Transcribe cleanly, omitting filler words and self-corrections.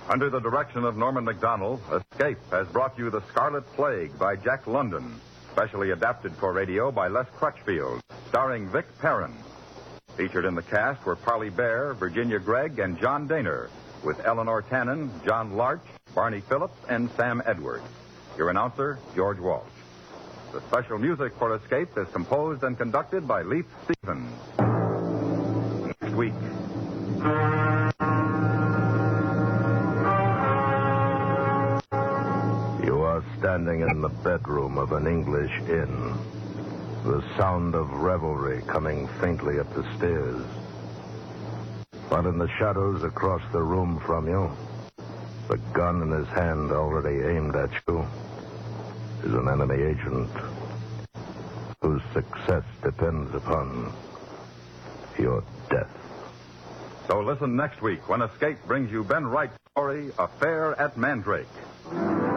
Under the direction of Norman Macdonnell, Escape has brought you The Scarlet Plague by Jack London, specially adapted for radio by Les Crutchfield, starring Vic Perrin. Featured in the cast were Parley Bear, Virginia Gregg, and John Daner, with Eleanor Tannen, John Larch, Barney Phillips, and Sam Edwards. Your announcer, George Walsh. The special music for Escape is composed and conducted by Leith Stevens. Next week. You are standing in the bedroom of an English inn. The sound of revelry coming faintly up the stairs. But in the shadows across the room from you, the gun in his hand already aimed at you is an enemy agent whose success depends upon your death. So listen next week when Escape brings you Ben Wright's story, Affair at Mandrake.